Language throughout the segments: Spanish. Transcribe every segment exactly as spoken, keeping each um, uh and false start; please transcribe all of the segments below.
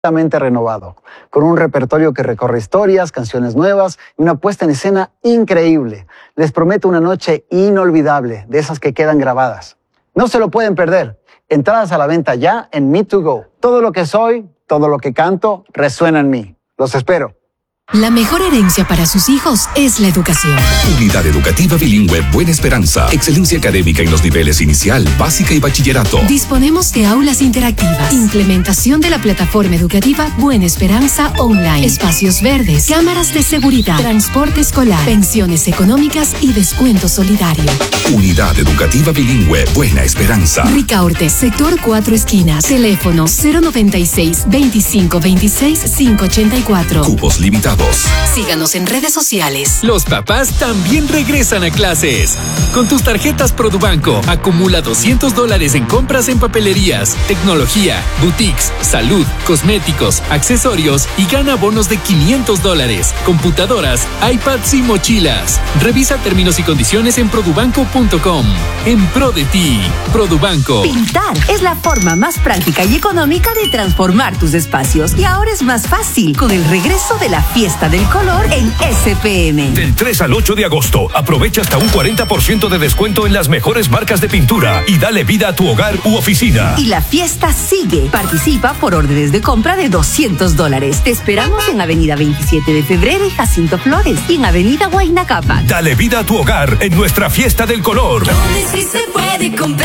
completamente renovado, con un repertorio que recorre historias, canciones nuevas y una puesta en escena increíble. Les prometo una noche inolvidable, de esas que quedan grabadas. No se lo pueden perder. Entradas a la venta ya en Me to Go. Todo lo que soy, todo lo que canto, resuena en mí. Los espero. La mejor herencia para sus hijos es la educación. Unidad Educativa Bilingüe Buena Esperanza. Excelencia académica en los niveles inicial, básica y bachillerato. Disponemos de aulas interactivas, implementación de la plataforma educativa Buena Esperanza Online, espacios verdes, cámaras de seguridad, transporte escolar, pensiones económicas y descuento solidario. Unidad Educativa Bilingüe Buena Esperanza. Ricaurte, sector Cuatro Esquinas. Teléfono cero noventa y seis, veinticinco veintiséis, quinientos ochenta y cuatro. Cupos limitados. Síganos en redes sociales. Los papás también regresan a clases. Con tus tarjetas Produbanco, acumula doscientos dólares en compras en papelerías, tecnología, boutiques, salud, cosméticos, accesorios y gana bonos de quinientos dólares, computadoras, iPads y mochilas. Revisa términos y condiciones en produbanco punto com. En pro de ti, Produbanco. Pintar es la forma más práctica y económica de transformar tus espacios. Y ahora es más fácil con el regreso de la fiesta del color en S P M. Del tres al ocho de agosto, aprovecha hasta un cuarenta por ciento de descuento en las mejores marcas de pintura y dale vida a tu hogar u oficina. Y la fiesta sigue. Participa por órdenes de compra de doscientos dólares. Te esperamos en Avenida veintisiete de febrero y Jacinto Flores y en Avenida Huayna Cápac. Dale vida a tu hogar en nuestra fiesta del color. Donde sí se puede comprar.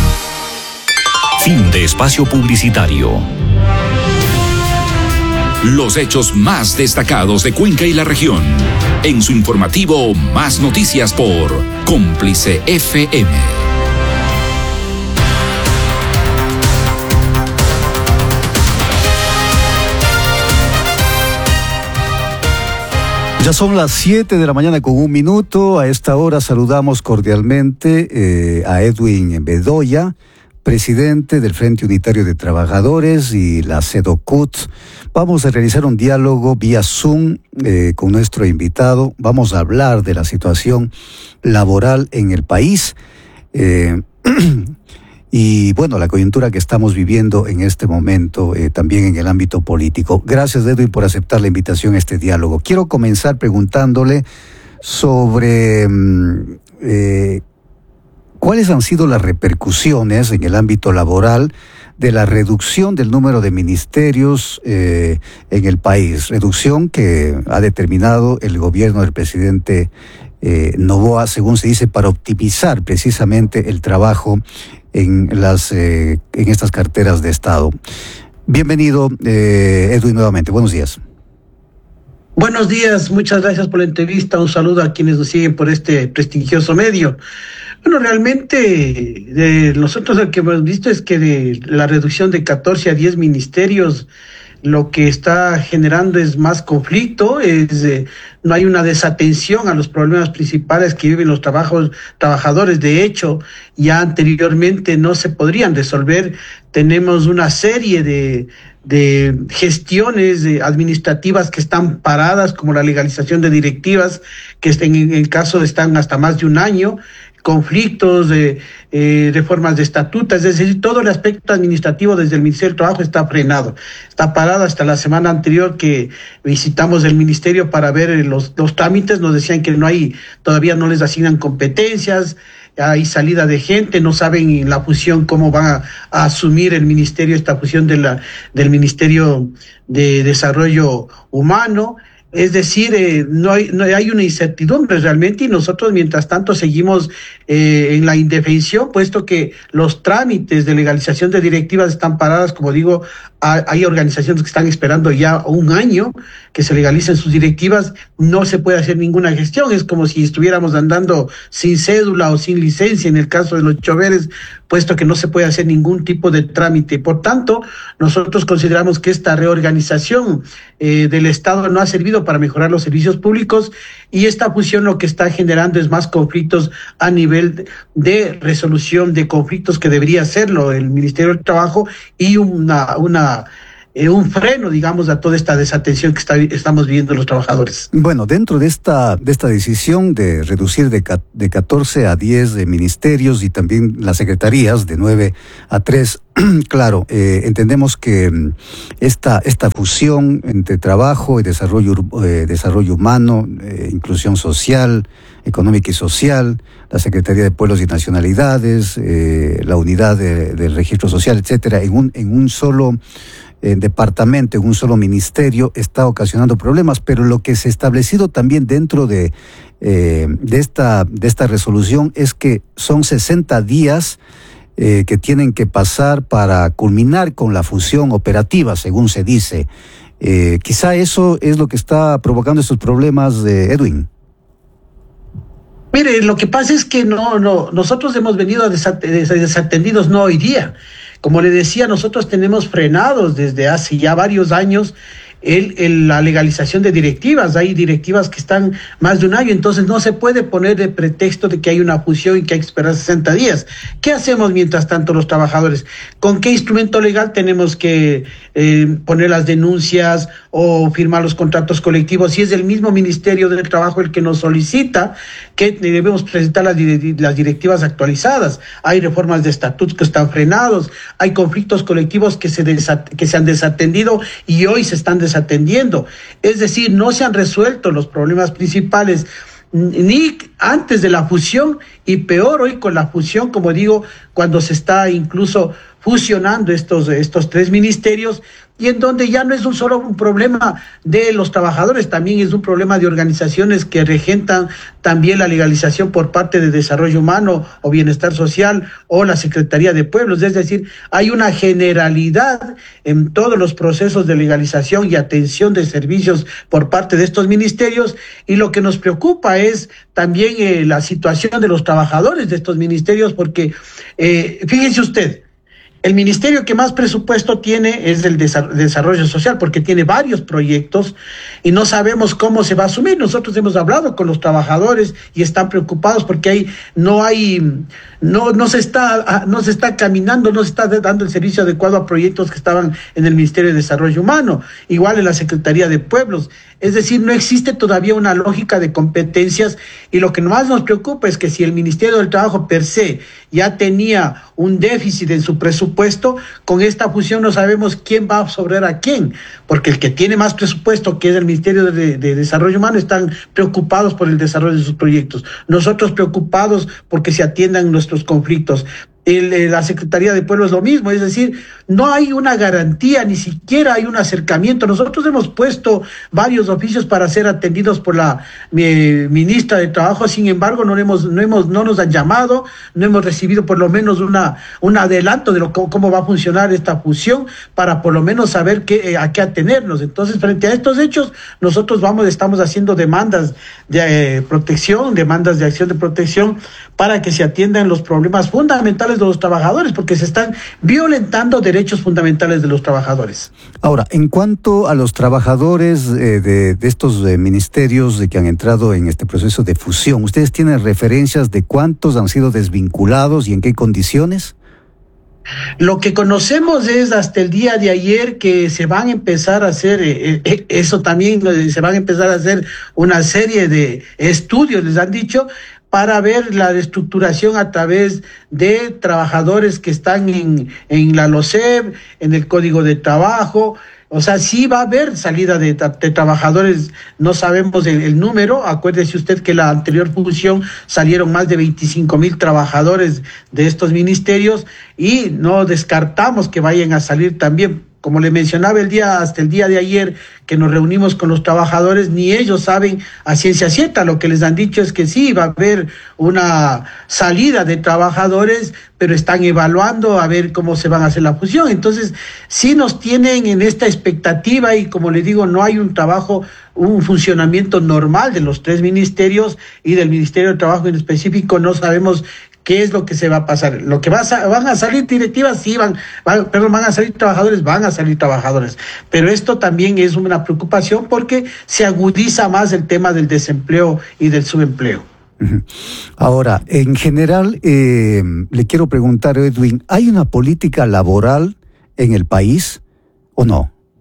Fin de espacio publicitario. Los hechos más destacados de Cuenca y la región. En su informativo Más Noticias por Cómplice F M. Ya son las siete de la mañana con un minuto. A esta hora saludamos cordialmente eh, a Edwin Bedoya, presidente del Frente Unitario de Trabajadores y la SEDOCUT. Vamos a realizar un diálogo vía Zoom eh, con nuestro invitado. Vamos a hablar de la situación laboral en el país eh, y, bueno, la coyuntura que estamos viviendo en este momento eh, también en el ámbito político. Gracias, Edwin, por aceptar la invitación a este diálogo. Quiero comenzar preguntándole sobre Eh, ¿cuáles han sido las repercusiones en el ámbito laboral de la reducción del número de ministerios eh, en el país? Reducción que ha determinado el gobierno del presidente eh, Noboa, según se dice, para optimizar precisamente el trabajo en, las, eh, en estas carteras de Estado. Bienvenido, eh, Edwin, nuevamente. Buenos días. Buenos días, muchas gracias por la entrevista. Un saludo a quienes nos siguen por este prestigioso medio. Bueno, realmente de nosotros lo que hemos visto es que de la reducción de catorce a diez ministerios lo que está generando es más conflicto, es eh, no hay una desatención a los problemas principales que viven los trabajos, trabajadores. De hecho, ya anteriormente no se podrían resolver. Tenemos una serie de de gestiones de administrativas que están paradas, como la legalización de directivas, que en el caso están hasta más de un año, conflictos, de eh, reformas de estatutos, es decir, todo el aspecto administrativo desde el Ministerio del Trabajo está frenado, está parado. Hasta la semana anterior que visitamos el Ministerio para ver los, los trámites, nos decían que no hay, todavía no les asignan competencias, hay salida de gente, no saben en la fusión cómo van a, a asumir el ministerio, esta fusión de la, del Ministerio de Desarrollo Humano. Es decir, eh, no, hay, no hay una incertidumbre realmente, y nosotros mientras tanto seguimos eh, en la indefensión, puesto que los trámites de legalización de directivas están paradas. Como digo, hay, hay organizaciones que están esperando ya un año que se legalicen sus directivas. No se puede hacer ninguna gestión, es como si estuviéramos andando sin cédula o sin licencia en el caso de los choferes, puesto que no se puede hacer ningún tipo de trámite. Por tanto, nosotros consideramos que esta reorganización eh, del Estado no ha servido para mejorar los servicios públicos, y esta fusión lo que está generando es más conflictos a nivel de resolución de conflictos, que debería hacerlo el Ministerio del Trabajo, y una, una eh, un freno, digamos, a toda esta desatención que está, estamos viviendo los trabajadores. Bueno, dentro de esta, de esta decisión de reducir de, de catorce a diez de ministerios y también las secretarías de nueve a tres, claro, eh, entendemos que esta, esta fusión entre trabajo y desarrollo, eh, desarrollo humano, eh, inclusión social, económica y social, la Secretaría de Pueblos y Nacionalidades, eh, la unidad de, del registro social, etcétera, en un, en un solo eh, departamento, en un solo ministerio, está ocasionando problemas, pero lo que se ha establecido también dentro de, eh, de, esta, de esta resolución es que son sesenta días eh, que tienen que pasar para culminar con la fusión operativa, según se dice. Eh, quizá eso es lo que está provocando estos problemas, de Edwin. Mire, lo que pasa es que no, no, nosotros hemos venido desatendidos no hoy día. Como le decía, nosotros tenemos frenados desde hace ya varios años el, el, la legalización de directivas. Hay directivas que están más de un año, entonces no se puede poner de pretexto de que hay una fusión y que hay que esperar sesenta días. ¿Qué hacemos mientras tanto los trabajadores? ¿Con qué instrumento legal tenemos que eh, poner las denuncias o firmar los contratos colectivos? Si es el mismo Ministerio del Trabajo el que nos solicita que debemos presentar las, las directivas actualizadas. Hay reformas de estatutos que están frenados, hay conflictos colectivos que se, desat que se han desatendido y hoy se están desatendiendo. Es decir, no se han resuelto los problemas principales ni antes de la fusión y peor hoy con la fusión, como digo, cuando se está incluso fusionando estos, estos tres ministerios, y en donde ya no es un solo un problema de los trabajadores, también es un problema de organizaciones que regentan también la legalización por parte de Desarrollo Humano o Bienestar Social o la Secretaría de Pueblos. Es decir, hay una generalidad en todos los procesos de legalización y atención de servicios por parte de estos ministerios, y lo que nos preocupa es también eh, la situación de los trabajadores de estos ministerios, porque eh, fíjense usted, el ministerio que más presupuesto tiene es el de Desarrollo Social, porque tiene varios proyectos y no sabemos cómo se va a asumir. Nosotros hemos hablado con los trabajadores y están preocupados porque hay, no hay, no, no se está, no se está caminando, no se está dando el servicio adecuado a proyectos que estaban en el Ministerio de Desarrollo Humano, igual en la Secretaría de Pueblos. Es decir, no existe todavía una lógica de competencias, y lo que más nos preocupa es que si el Ministerio del Trabajo per se ya tenía un déficit en su presupuesto, con esta fusión no sabemos quién va a absorber a quién, porque el que tiene más presupuesto, que es el Ministerio de, de Desarrollo Humano, están preocupados por el desarrollo de sus proyectos. Nosotros preocupados porque se atiendan nuestros conflictos. El, la Secretaría de Pueblo es lo mismo, es decir, no hay una garantía, ni siquiera hay un acercamiento. Nosotros hemos puesto varios oficios para ser atendidos por la eh, ministra de Trabajo, sin embargo no hemos, no hemos, no nos han llamado, no hemos recibido por lo menos una, un adelanto de lo, cómo va a funcionar esta fusión, para por lo menos saber qué, a qué atenernos. Entonces, frente a estos hechos, nosotros vamos, estamos haciendo demandas de eh, protección, demandas de acción de protección, para que se atiendan los problemas fundamentales de los trabajadores, porque se están violentando derechos fundamentales de los trabajadores. Ahora, en cuanto a los trabajadores eh, de, de estos eh, ministerios de que han entrado en este proceso de fusión, ¿ustedes tienen referencias de cuántos han sido desvinculados y en qué condiciones? Lo que conocemos es hasta el día de ayer que se van a empezar a hacer, eh, eh, eso también, eh, se van a empezar a hacer una serie de estudios, les han dicho, para ver la reestructuración a través de trabajadores que están en, en la LOCEP, en el Código de Trabajo. O sea, sí va a haber salida de, de trabajadores, no sabemos el, el número. Acuérdese usted que la anterior fusión salieron más de veinticinco mil trabajadores de estos ministerios, y no descartamos que vayan a salir también. Como le mencionaba el día, hasta el día de ayer que nos reunimos con los trabajadores, ni ellos saben a ciencia cierta. Lo que les han dicho es que sí, va a haber una salida de trabajadores, pero están evaluando a ver cómo se van a hacer la fusión. Entonces, sí nos tienen en esta expectativa, y como le digo, no hay un trabajo, un funcionamiento normal de los tres ministerios y del Ministerio de Trabajo en específico. No sabemos qué es lo que se va a pasar. Lo que va a, van a salir directivas, sí, van, van, perdón, van a salir trabajadores, van a salir trabajadores. Pero esto también es una preocupación porque se agudiza más el tema del desempleo y del subempleo. Ahora, en general, eh, le quiero preguntar, Edwin, ¿hay una política laboral en el país o no?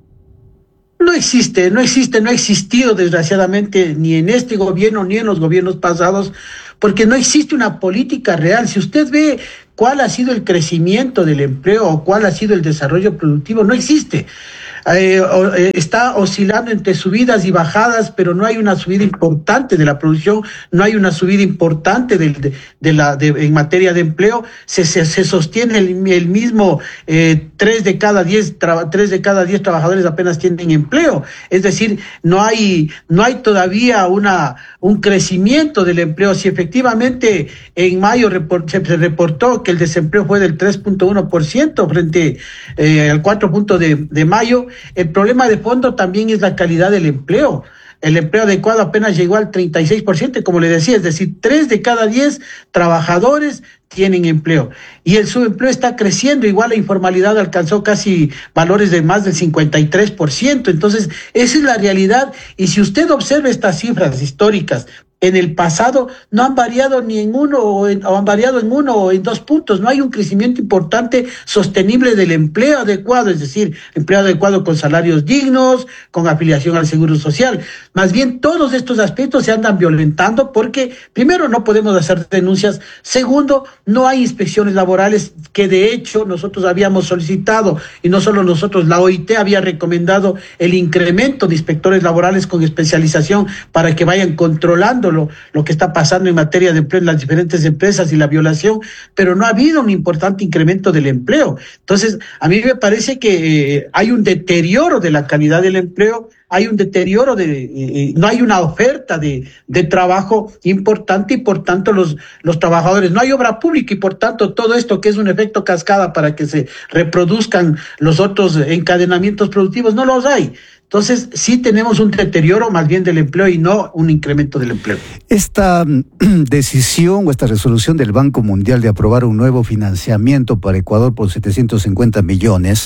existe, no existe, no ha existido desgraciadamente ni en este gobierno ni en los gobiernos pasados, porque no existe una política real. Si usted ve cuál ha sido el crecimiento del empleo o cuál ha sido el desarrollo productivo, no existe. Eh, eh, está oscilando entre subidas y bajadas, pero no hay una subida importante de la producción, no hay una subida importante de, de, de la de, en materia de empleo. Se, se, se sostiene el, el mismo eh, tres de cada diez tra, tres de cada diez trabajadores apenas tienen empleo. Es decir, no hay no hay todavía una un crecimiento del empleo. Si efectivamente en mayo report, se, se reportó que el desempleo fue del tres punto uno por ciento frente eh, al cuatro punto de, de mayo. El problema de fondo también es la calidad del empleo. El empleo adecuado apenas llegó al treinta y seis por ciento, como le decía, es decir, tres de cada diez trabajadores tienen empleo. Y el subempleo está creciendo, igual la informalidad alcanzó casi valores de más del cincuenta y tres por ciento. Entonces, esa es la realidad. Y si usted observa estas cifras históricas, en el pasado no han variado ni en uno o, en, o han variado en uno o en dos puntos. No hay un crecimiento importante sostenible del empleo adecuado, es decir, empleo adecuado con salarios dignos, con afiliación al Seguro Social. Más bien todos estos aspectos se andan violentando porque, primero, no podemos hacer denuncias. Segundo, no hay inspecciones laborales que de hecho nosotros habíamos solicitado, y no solo nosotros, la O I T había recomendado el incremento de inspectores laborales con especialización para que vayan controlando Lo, lo que está pasando en materia de empleo en las diferentes empresas y la violación, pero no ha habido un importante incremento del empleo. Entonces, a mí me parece que eh, hay un deterioro de la calidad del empleo, hay un deterioro de, eh, no hay una oferta de, de trabajo importante y por tanto los, los trabajadores, no hay obra pública y por tanto todo esto que es un efecto cascada para que se reproduzcan los otros encadenamientos productivos, no los hay. Entonces, sí tenemos un deterioro más bien del empleo y no un incremento del empleo. Esta decisión o esta resolución del Banco Mundial de aprobar un nuevo financiamiento para Ecuador por setecientos cincuenta millones,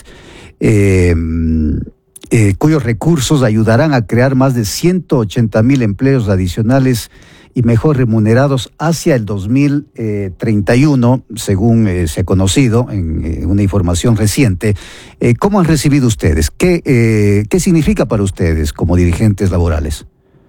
eh, eh, cuyos recursos ayudarán a crear más de ciento ochenta mil empleos adicionales y mejor remunerados hacia el dos mil treinta y uno, según eh, se ha conocido en eh, una información reciente. Eh, ¿Cómo han recibido ustedes? ¿Qué, eh, ¿Qué significa para ustedes como dirigentes laborales?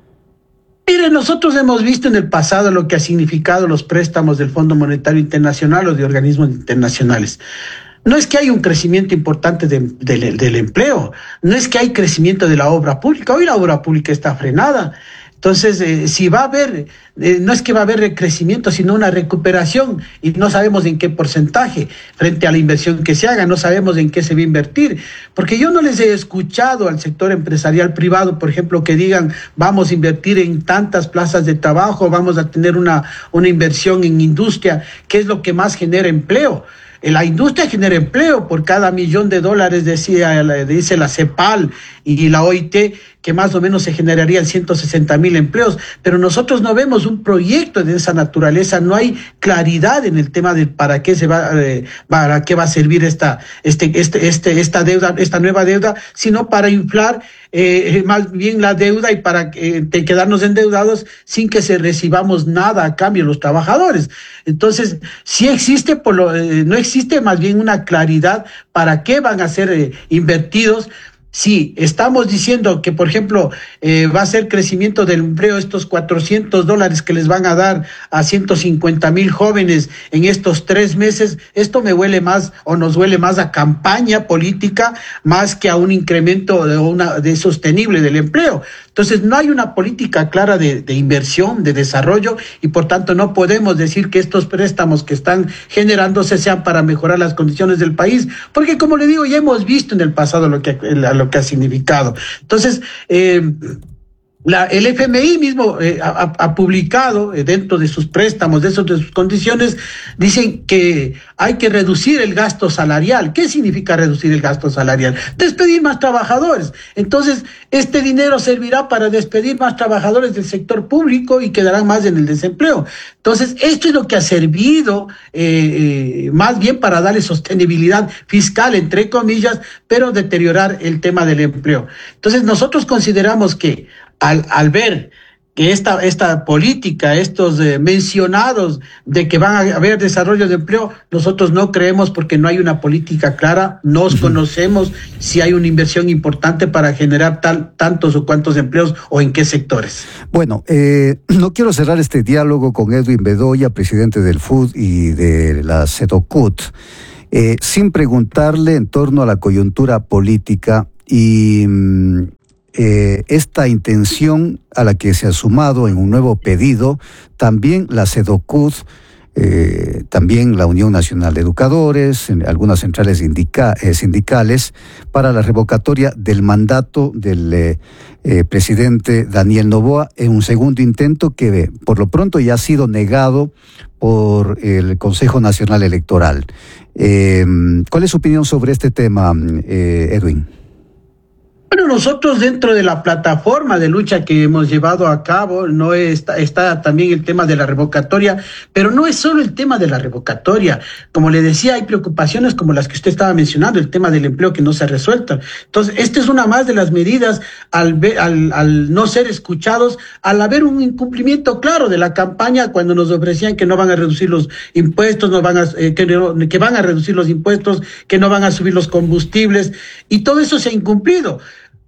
Mire, nosotros hemos visto en el pasado lo que ha significado los préstamos del Fondo Monetario Internacional o de organismos internacionales. No es que hay un crecimiento importante de, de, del empleo, no es que hay crecimiento de la obra pública. Hoy la obra pública está frenada. Entonces, eh, si va a haber, eh, no es que va a haber crecimiento, sino una recuperación, y no sabemos en qué porcentaje frente a la inversión que se haga, no sabemos en qué se va a invertir, porque yo no les he escuchado al sector empresarial privado, por ejemplo, que digan, vamos a invertir en tantas plazas de trabajo, vamos a tener una, una inversión en industria, que es lo que más genera empleo. La industria genera empleo por cada millón de dólares, decía, dice la CEPAL y la O I T, que más o menos se generarían ciento sesenta mil empleos, pero nosotros no vemos un proyecto de esa naturaleza, no hay claridad en el tema de para qué se va, eh, para qué va a servir esta, este, este, este, esta deuda, esta nueva deuda, sino para inflar eh, más bien la deuda y para eh, quedarnos endeudados sin que se recibamos nada a cambio los trabajadores. Entonces, sí existe, por lo, eh, no existe más bien una claridad para qué van a ser eh, invertidos. Sí, estamos diciendo que, por ejemplo, eh, va a ser crecimiento del empleo, estos cuatrocientos dólares que les van a dar a ciento cincuenta mil jóvenes en estos tres meses. Esto me huele más o nos huele más a campaña política más que a un incremento de, una, de sostenible del empleo. Entonces, no hay una política clara de, de inversión, de desarrollo, y por tanto no podemos decir que estos préstamos que están generándose sean para mejorar las condiciones del país, porque como le digo, ya hemos visto en el pasado lo que, lo que ha significado. Entonces, eh, La, el F M I mismo eh, ha, ha publicado eh, dentro de sus préstamos, de, esos, de sus condiciones, dicen que hay que reducir el gasto salarial. ¿Qué significa reducir el gasto salarial? Despedir más trabajadores. Entonces, este dinero servirá para despedir más trabajadores del sector público y quedarán más en el desempleo. Entonces, esto es lo que ha servido eh, eh, más bien para darle sostenibilidad fiscal, entre comillas, pero deteriorar el tema del empleo. Entonces, nosotros consideramos que Al, al ver que esta, esta política, estos eh, mencionados de que van a haber desarrollo de empleo, nosotros no creemos porque no hay una política clara, no uh-huh. conocemos si hay una inversión importante para generar tal, tantos o cuantos empleos o en qué sectores. Bueno, eh, no quiero cerrar este diálogo con Edwin Bedoya, presidente del F U D y de la SEDOCUT, eh, sin preguntarle en torno a la coyuntura política y eh, esta intención a la que se ha sumado en un nuevo pedido también la SEDOCUT, eh, también la Unión Nacional de Educadores, en algunas centrales indica, eh, sindicales, para la revocatoria del mandato del eh, eh, presidente Daniel Noboa en un segundo intento que por lo pronto ya ha sido negado por el Consejo Nacional Electoral. Eh, ¿Cuál es su opinión sobre este tema, eh, Edwin? Bueno, nosotros dentro de la plataforma de lucha que hemos llevado a cabo, no está, está también el tema de la revocatoria, pero no es solo el tema de la revocatoria. Como le decía, hay preocupaciones como las que usted estaba mencionando, el tema del empleo que no se ha resuelto. Entonces, esta es una más de las medidas al, ver, al, al no ser escuchados, al haber un incumplimiento claro de la campaña cuando nos ofrecían que no van a reducir los impuestos, no van a, eh, que, no, que van a reducir los impuestos, que no van a subir los combustibles, y todo eso se ha incumplido.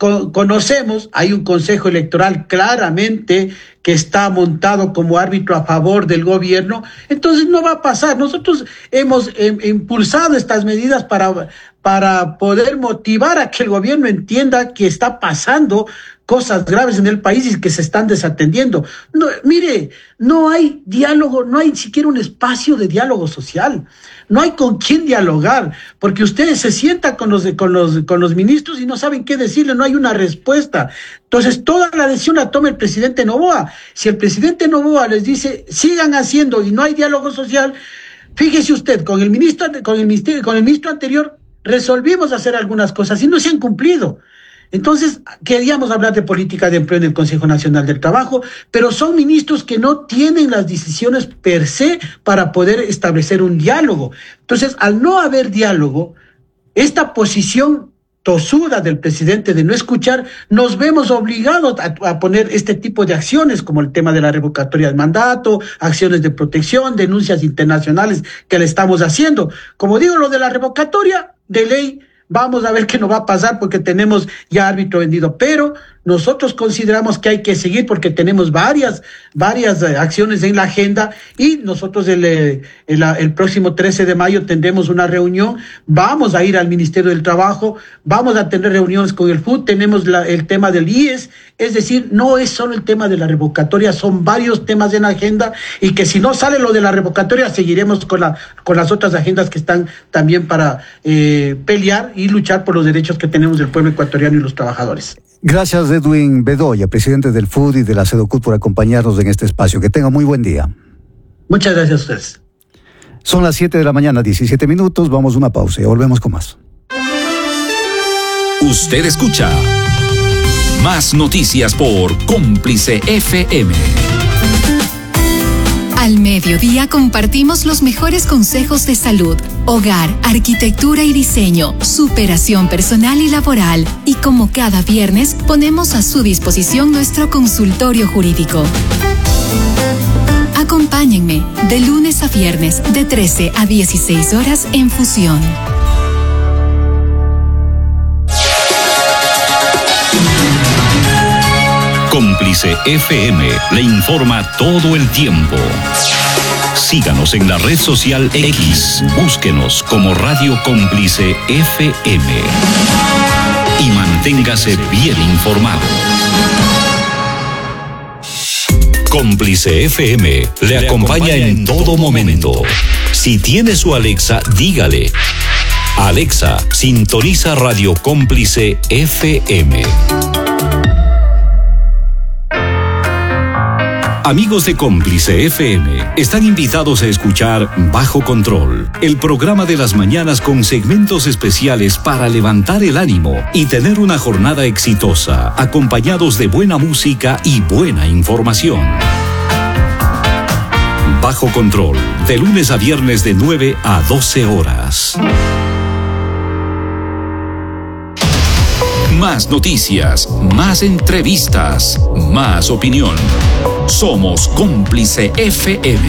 Conocemos, hay un consejo electoral claramente que está montado como árbitro a favor del gobierno, entonces no va a pasar. Nosotros hemos eh, impulsado estas medidas para, para poder motivar a que el gobierno entienda que está pasando cosas graves en el país y que se están desatendiendo. No, mire, no hay diálogo, no hay siquiera un espacio de diálogo social. No hay con quién dialogar, porque ustedes se sientan con los, con los, con los ministros y no saben qué decirle, no hay una respuesta. Entonces, toda la decisión la toma el presidente Noboa. Si el presidente Noboa les dice, sigan haciendo y no hay diálogo social, fíjese usted, con el ministro, con el ministerio, con el ministro anterior, resolvimos hacer algunas cosas y no se han cumplido. Entonces, queríamos hablar de política de empleo en el Consejo Nacional del Trabajo, pero son ministros que no tienen las decisiones per se para poder establecer un diálogo. Entonces, al no haber diálogo, esta posición tosuda del presidente de no escuchar, nos vemos obligados a, a poner este tipo de acciones, como el tema de la revocatoria del mandato, acciones de protección, denuncias internacionales que le estamos haciendo. Como digo, lo de la revocatoria de ley, vamos a ver qué nos va a pasar porque tenemos ya árbitro vendido, pero nosotros consideramos que hay que seguir porque tenemos varias, varias acciones en la agenda y nosotros el, el, el próximo trece de mayo tendremos una reunión, vamos a ir al Ministerio del Trabajo, vamos a tener reuniones con el F U D, tenemos la, el tema del I E S, es decir, no es solo el tema de la revocatoria, son varios temas en la agenda y que si no sale lo de la revocatoria seguiremos con, la, con las otras agendas que están también para eh, pelear y luchar por los derechos que tenemos del pueblo ecuatoriano y los trabajadores. Gracias, Edwin Bedoya, presidente del F U D y de la SEDOCUT, por acompañarnos en este espacio. Que tenga muy buen día. Muchas gracias a ustedes. Son las siete de la mañana, diecisiete minutos. Vamos a una pausa y volvemos con más. Usted escucha Más Noticias por Cómplice F M. Al mediodía compartimos los mejores consejos de salud, hogar, arquitectura y diseño, superación personal y laboral. Y como cada viernes, ponemos a su disposición nuestro consultorio jurídico. Acompáñenme de lunes a viernes de trece a dieciséis horas en Fusión. Cómplice F M le informa todo el tiempo. Síganos en la red social X, búsquenos como Radio Cómplice F M y manténgase bien informado. Cómplice F M le acompaña en todo momento. Si tiene su Alexa, dígale: Alexa, sintoniza Radio Cómplice F M. Amigos de Cómplice F M, están invitados a escuchar Bajo Control, el programa de las mañanas con segmentos especiales para levantar el ánimo y tener una jornada exitosa, acompañados de buena música y buena información. Bajo Control, de lunes a viernes de nueve a doce horas. Más noticias, Más entrevistas, más opinión. Somos Cómplice F M.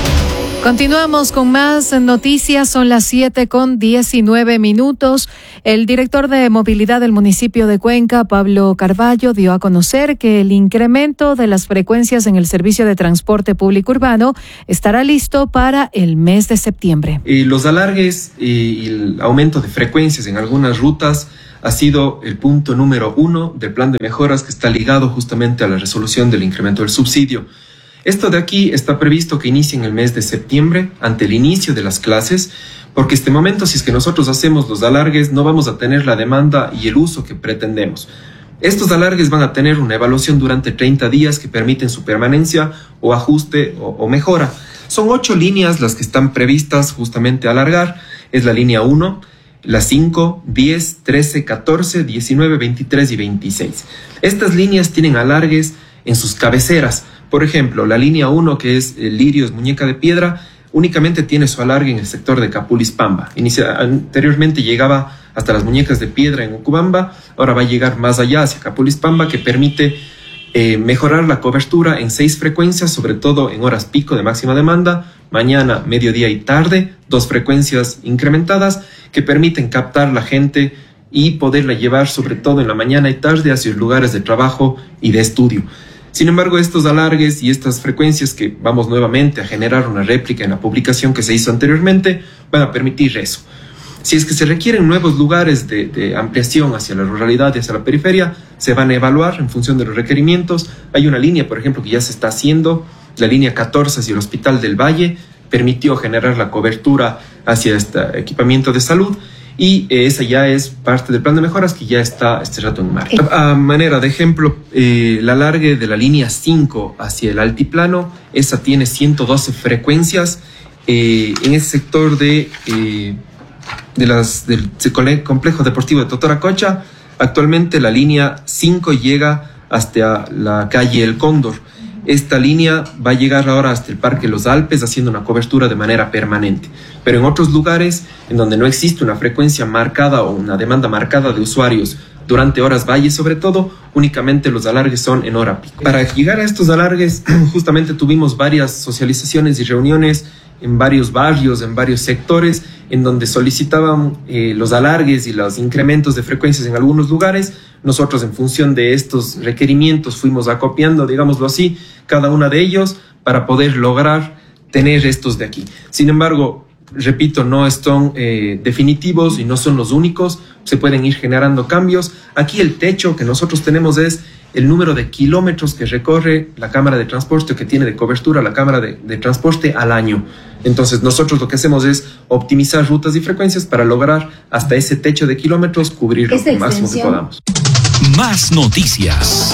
Continuamos con más noticias, son las siete con diecinueve minutos. El director de movilidad del municipio de Cuenca, Pablo Carballo, dio a conocer que el incremento de las frecuencias en el servicio de transporte público urbano estará listo para el mes de septiembre. Y los alargues y el aumento de frecuencias en algunas rutas ha sido el punto número uno del plan de mejoras que está ligado justamente a la resolución del incremento del subsidio. Esto de aquí está previsto que inicie en el mes de septiembre, ante el inicio de las clases, porque este momento, si es que nosotros hacemos los alargues, no vamos a tener la demanda y el uso que pretendemos. Estos alargues van a tener una evaluación durante treinta días que permiten su permanencia o ajuste o, o mejora. Son ocho líneas las que están previstas justamente a alargar. Es la línea uno, la cinco, diez, trece, catorce, diecinueve, veintitrés y veintiséis. Estas líneas tienen alargues en sus cabeceras. Por ejemplo, la línea uno, que es el Lirios Muñeca de Piedra, únicamente tiene su alargue en el sector de Capulispamba. Inicia, anteriormente llegaba hasta las Muñecas de Piedra en Ucubamba, ahora va a llegar más allá hacia Capulispamba, que permite eh, mejorar la cobertura en seis frecuencias, sobre todo en horas pico de máxima demanda, mañana, mediodía y tarde, dos frecuencias incrementadas que permiten captar la gente y poderla llevar sobre todo en la mañana y tarde hacia los lugares de trabajo y de estudio. Sin embargo, estos alargues y estas frecuencias que vamos nuevamente a generar una réplica en la publicación que se hizo anteriormente van a permitir eso. Si es que se requieren nuevos lugares de, de ampliación hacia la ruralidad y hacia la periferia, se van a evaluar en función de los requerimientos. Hay una línea, por ejemplo, que ya se está haciendo, la línea catorce hacia el Hospital del Valle, permitió generar la cobertura hacia este equipamiento de salud. Y eh, esa ya es parte del plan de mejoras que ya está este rato en marcha. A, a manera de ejemplo, eh, la alargue de la línea cinco hacia el altiplano, esa tiene ciento doce frecuencias. Eh, en ese sector de, eh, de las, del complejo deportivo de Totoracocha, actualmente la línea cinco llega hasta la calle El Cóndor. Esta línea va a llegar ahora hasta el Parque Los Alpes, haciendo una cobertura de manera permanente. Pero en otros lugares, en donde no existe una frecuencia marcada o una demanda marcada de usuarios durante horas valle, sobre todo, únicamente los alargues son en hora pico. Para llegar a estos alargues, justamente tuvimos varias socializaciones y reuniones en varios barrios, en varios sectores, en donde solicitaban eh, los alargues y los incrementos de frecuencias en algunos lugares. Nosotros, en función de estos requerimientos, fuimos acopiando, digámoslo así, cada uno de ellos para poder lograr tener estos de aquí. Sin embargo, repito, no son eh, definitivos y no son los únicos, se pueden ir generando cambios. Aquí el techo que nosotros tenemos es el número de kilómetros que recorre la cámara de transporte o que tiene de cobertura la cámara de, de transporte al año. Entonces nosotros lo que hacemos es optimizar rutas y frecuencias para lograr hasta ese techo de kilómetros cubrir lo máximo que podamos. Más noticias.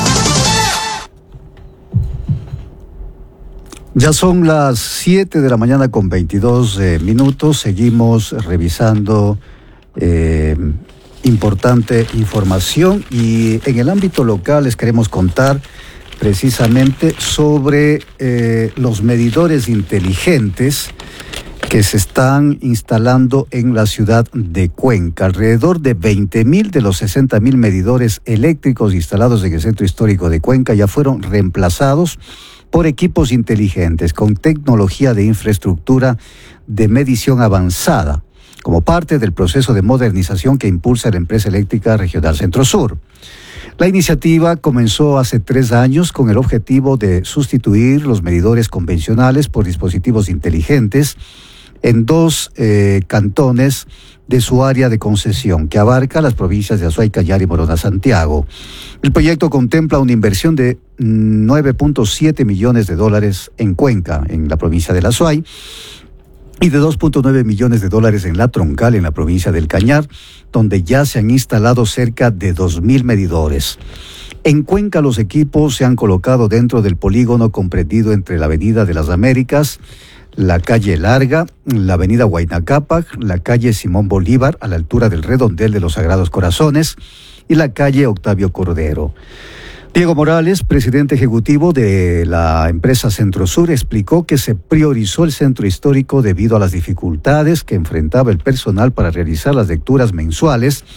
Ya son las siete de la mañana con veintidós eh, minutos. Seguimos revisando eh, importante información y en el ámbito local les queremos contar precisamente sobre eh, los medidores inteligentes que se están instalando en la ciudad de Cuenca. Alrededor de veinte mil de los sesenta mil medidores eléctricos instalados en el centro histórico de Cuenca ya fueron reemplazados por equipos inteligentes con tecnología de infraestructura de medición avanzada, como parte del proceso de modernización que impulsa la empresa eléctrica regional Centro Sur. La iniciativa comenzó hace tres años con el objetivo de sustituir los medidores convencionales por dispositivos inteligentes en dos eh, cantones de su área de concesión, que abarca las provincias de Azuay, Callar y Morona, Santiago. El proyecto contempla una inversión de nueve punto siete millones de dólares en Cuenca, en la provincia del Azuay, y de dos punto nueve millones de dólares en la Troncal, en la provincia del Cañar, donde ya se han instalado cerca de dos mil medidores. En Cuenca los equipos se han colocado dentro del polígono comprendido entre la Avenida de las Américas, la calle Larga, la avenida Huayna Cápac, la calle Simón Bolívar a la altura del redondel de los Sagrados Corazones y la calle Octavio Cordero. Diego Morales, presidente ejecutivo de la empresa Centro Sur, explicó que se priorizó el centro histórico debido a las dificultades que enfrentaba el personal para realizar las lecturas mensuales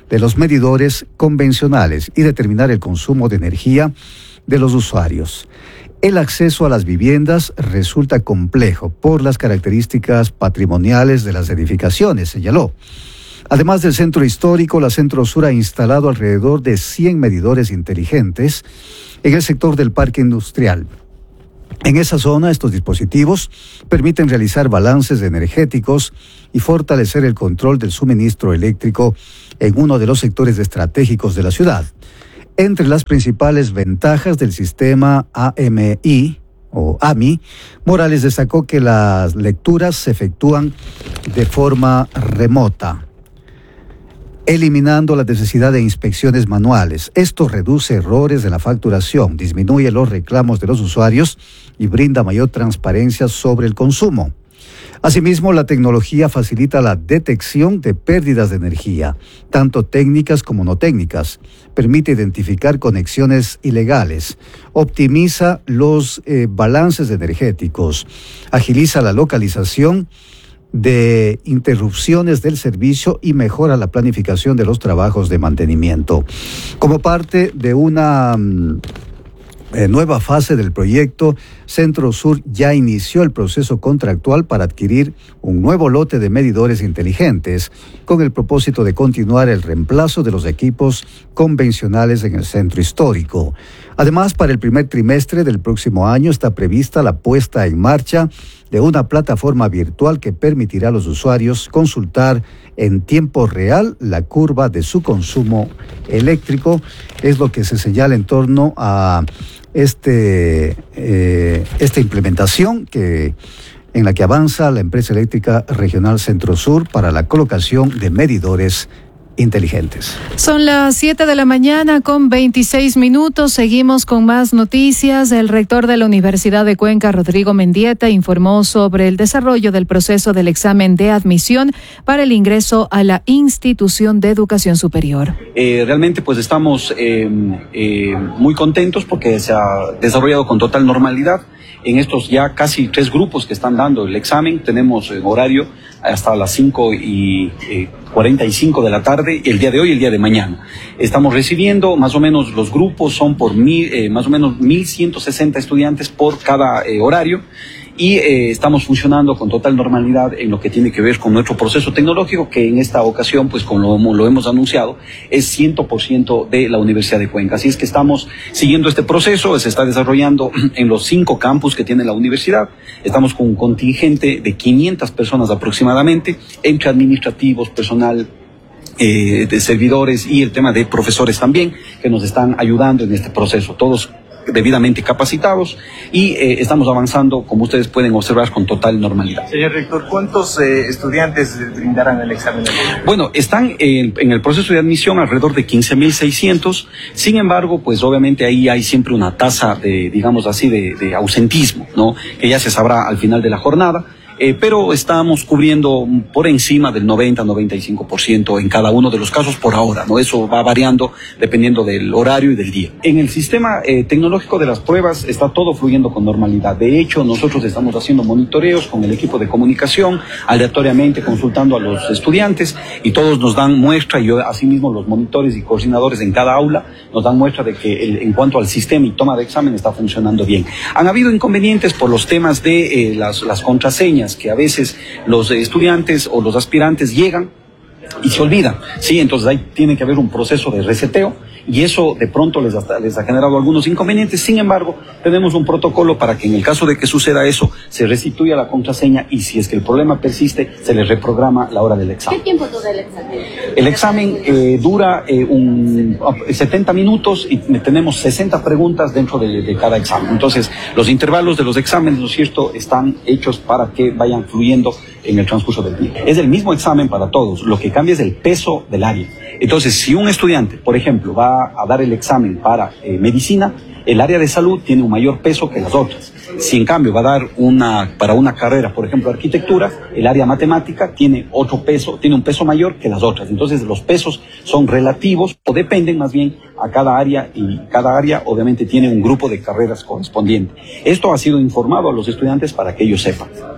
de los medidores convencionales y determinar el consumo de energía de los usuarios. El acceso a las viviendas resulta complejo por las características patrimoniales de las edificaciones, señaló. Además del centro histórico, la Centro Sur ha instalado alrededor de cien medidores inteligentes en el sector del parque industrial. En esa zona, estos dispositivos permiten realizar balances energéticos y fortalecer el control del suministro eléctrico en uno de los sectores estratégicos de la ciudad. Entre las principales ventajas del sistema A M I o A M I, Morales destacó que las lecturas se efectúan de forma remota, eliminando la necesidad de inspecciones manuales. Esto reduce errores de la facturación, disminuye los reclamos de los usuarios y brinda mayor transparencia sobre el consumo. Asimismo, la tecnología facilita la detección de pérdidas de energía, tanto técnicas como no técnicas. Permite identificar conexiones ilegales, optimiza los eh, balances energéticos, agiliza la localización de interrupciones del servicio y mejora la planificación de los trabajos de mantenimiento. Como parte de una mm, eh, nueva fase del proyecto, Centro Sur ya inició el proceso contractual para adquirir un nuevo lote de medidores inteligentes con el propósito de continuar el reemplazo de los equipos convencionales en el centro histórico. Además, para el primer trimestre del próximo año está prevista la puesta en marcha de una plataforma virtual que permitirá a los usuarios consultar en tiempo real la curva de su consumo eléctrico. Es lo que se señala en torno a este eh, esta implementación que en la que avanza la empresa eléctrica regional Centro Sur para la colocación de medidores inteligentes. Son las siete de la mañana con veintiséis minutos. Seguimos con más noticias. El rector de la Universidad de Cuenca, Rodrigo Mendieta, informó sobre el desarrollo del proceso del examen de admisión para el ingreso a la institución de educación superior. Eh, realmente pues estamos eh, eh, muy contentos porque se ha desarrollado con total normalidad. En estos ya casi tres grupos que están dando el examen, tenemos en horario hasta las cinco y cuarenta y cinco de la tarde, el día de hoy y el día de mañana. Estamos recibiendo más o menos, los grupos son por mil, eh, más o menos mil ciento sesenta estudiantes por cada eh, horario. Y eh, estamos funcionando con total normalidad en lo que tiene que ver con nuestro proceso tecnológico, que en esta ocasión, pues como lo, lo hemos anunciado, es cien por ciento de la Universidad de Cuenca. Así es que estamos siguiendo este proceso, se está desarrollando en los cinco campus que tiene la universidad. Estamos con un contingente de quinientas personas aproximadamente, entre administrativos, personal eh, de servidores y el tema de profesores también, que nos están ayudando en este proceso. Todos debidamente capacitados y eh, estamos avanzando, como ustedes pueden observar, con total normalidad. Señor rector, ¿cuántos eh, estudiantes brindarán el examen? Bueno, están en, en el proceso de admisión alrededor de quince mil seiscientos, sin embargo, pues obviamente ahí hay siempre una tasa de, digamos así, de, de ausentismo, ¿no? Que ya se sabrá al final de la jornada. Eh, pero estamos cubriendo por encima del noventa a noventa y cinco por ciento en cada uno de los casos por ahora, ¿no? Eso va variando dependiendo del horario y del día. En el sistema eh, tecnológico de las pruebas está todo fluyendo con normalidad. De hecho, nosotros estamos haciendo monitoreos con el equipo de comunicación, aleatoriamente consultando a los estudiantes, y todos nos dan muestra, y yo, asimismo los monitores y coordinadores en cada aula nos dan muestra de que el, en cuanto al sistema y toma de examen está funcionando bien. Han habido inconvenientes por los temas de eh, las, las contraseñas, que a veces los estudiantes o los aspirantes llegan y se olvidan, ¿sí? Entonces ahí tiene que haber un proceso de reseteo y eso de pronto les ha, les ha generado algunos inconvenientes. Sin embargo, tenemos un protocolo para que en el caso de que suceda eso, se restituya la contraseña y si es que el problema persiste, se les reprograma la hora del examen. ¿Qué tiempo dura el examen? El examen eh, dura eh, un, setenta minutos y tenemos sesenta preguntas dentro de, de cada examen. Entonces, los intervalos de los exámenes, ¿no es cierto?, están hechos para que vayan fluyendo en el transcurso del día. Es el mismo examen para todos, lo que cambia es el peso del área. Entonces, si un estudiante, por ejemplo, va a dar el examen para eh, medicina, el área de salud tiene un mayor peso que las otras. Si en cambio va a dar una, para una carrera, por ejemplo, arquitectura, el área matemática tiene otro peso, tiene un peso mayor que las otras. Entonces los pesos son relativos o dependen más bien a cada área y cada área obviamente tiene un grupo de carreras correspondiente. Esto ha sido informado a los estudiantes para que ellos sepan.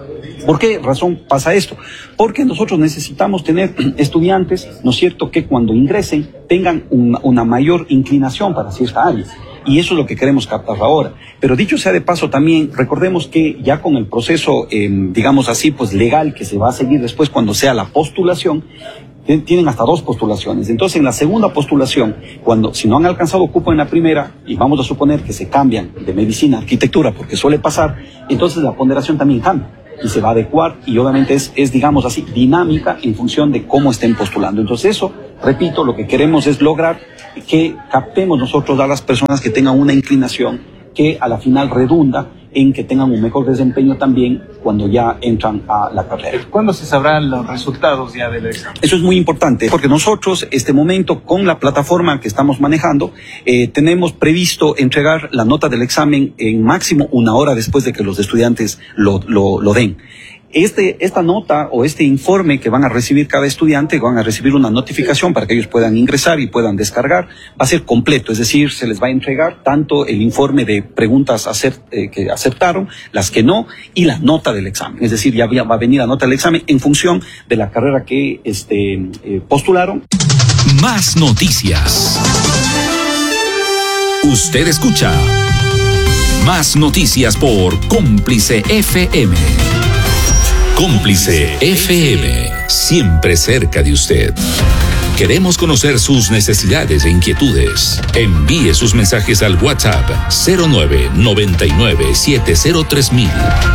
¿Por qué razón pasa esto? Porque nosotros necesitamos tener estudiantes, ¿no es cierto?, que cuando ingresen tengan una, una mayor inclinación para cierta área. Y eso es lo que queremos captar ahora. Pero dicho sea de paso también, recordemos que ya con el proceso, eh, digamos así, pues legal que se va a seguir después cuando sea la postulación, tienen hasta dos postulaciones. Entonces, en la segunda postulación, cuando si no han alcanzado cupo en la primera, y vamos a suponer que se cambian de medicina a arquitectura, porque suele pasar, entonces la ponderación también cambia y se va a adecuar, y obviamente es, es, digamos así, dinámica en función de cómo estén postulando. Entonces eso, repito, lo que queremos es lograr que captemos nosotros a las personas que tengan una inclinación que a la final redunda en que tengan un mejor desempeño también cuando ya entran a la carrera. ¿Cuándo se sabrán los resultados ya del examen? Eso es muy importante, porque nosotros, este momento, con la plataforma que estamos manejando, eh, tenemos previsto entregar la nota del examen en máximo una hora después de que los estudiantes lo, lo, lo den. Este, esta nota o este informe que van a recibir cada estudiante, van a recibir una notificación para que ellos puedan ingresar y puedan descargar, va a ser completo, es decir, se les va a entregar tanto el informe de preguntas acert, eh, que aceptaron, las que no, y la nota del examen. Es decir, ya va a venir la nota del examen en función de la carrera que este, eh, postularon. Más noticias. Usted escucha Más Noticias por Cómplice F M. Cómplice F M, siempre cerca de usted. Queremos conocer sus necesidades e inquietudes. Envíe sus mensajes al WhatsApp cero nueve noventa y nueve setenta tres mil.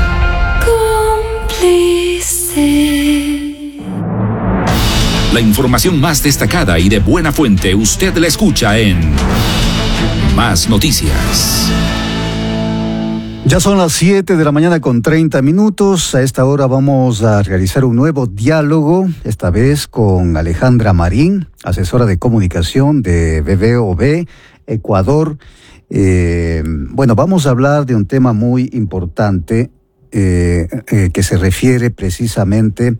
Cómplice. La información más destacada y de buena fuente usted la escucha en Más Noticias. Ya son las siete de la mañana con treinta minutos. A esta hora vamos a realizar un nuevo diálogo, esta vez con Alejandra Marín, asesora de comunicación de B B O B Ecuador. Eh, bueno, vamos a hablar de un tema muy importante eh, eh, que se refiere precisamente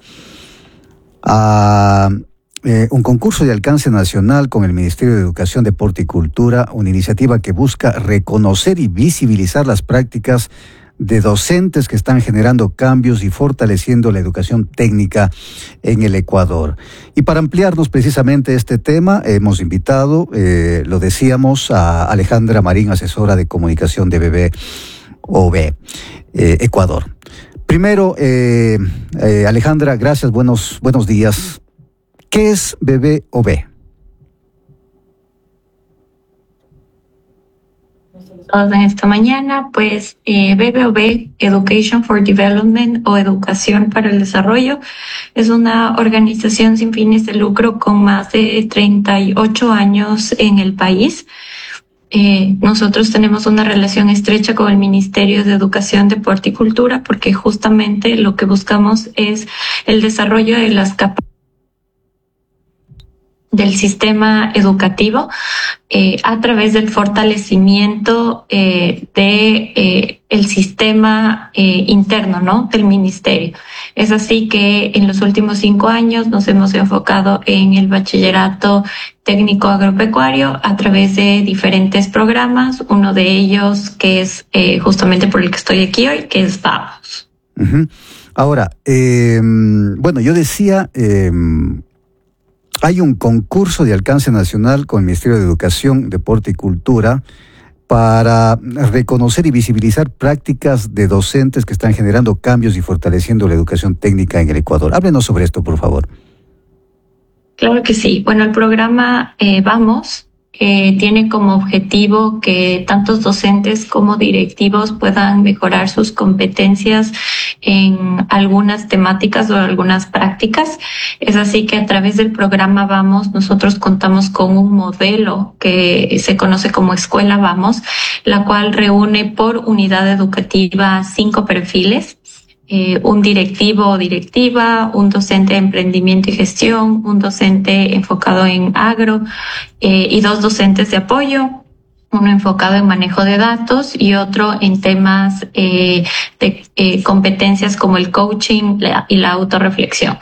a Eh, un concurso de alcance nacional con el Ministerio de Educación, Deporte y Cultura, una iniciativa que busca reconocer y visibilizar las prácticas de docentes que están generando cambios y fortaleciendo la educación técnica en el Ecuador. Y para ampliarnos precisamente este tema, hemos invitado, eh, lo decíamos, a Alejandra Marín, asesora de comunicación de B B O B eh, Ecuador. Primero, eh, eh, Alejandra, gracias, buenos, buenos días. ¿Qué es B B O B? Todos en esta mañana, pues eh, B B O B, Education for Development o Educación para el Desarrollo, es una organización sin fines de lucro con más de treinta y ocho años en el país. Eh, nosotros tenemos una relación estrecha con el Ministerio de Educación, Deporte y Cultura porque justamente lo que buscamos es el desarrollo de las capacidades del sistema educativo eh, a través del fortalecimiento eh, de eh, el sistema eh, interno, ¿no?, del ministerio. Es así que en los últimos cinco años nos hemos enfocado en el bachillerato técnico agropecuario a través de diferentes programas, uno de ellos que es eh, justamente por el que estoy aquí hoy, que es Vamos. Uh-huh. Ahora, eh, bueno, yo decía... Eh, Hay un concurso de alcance nacional con el Ministerio de Educación, Deporte y Cultura para reconocer y visibilizar prácticas de docentes que están generando cambios y fortaleciendo la educación técnica en el Ecuador. Háblenos sobre esto, por favor. Claro que sí. Bueno, el programa eh, Vamos eh, tiene como objetivo que tantos docentes como directivos puedan mejorar sus competencias en algunas temáticas o algunas prácticas. Es así que a través del programa Vamos, nosotros contamos con un modelo que se conoce como Escuela Vamos, la cual reúne por unidad educativa cinco perfiles. Eh, un directivo o directiva, un docente de emprendimiento y gestión, un docente enfocado en agro eh, y dos docentes de apoyo, uno enfocado en manejo de datos y otro en temas eh, de eh, competencias como el coaching la, y la autorreflexión.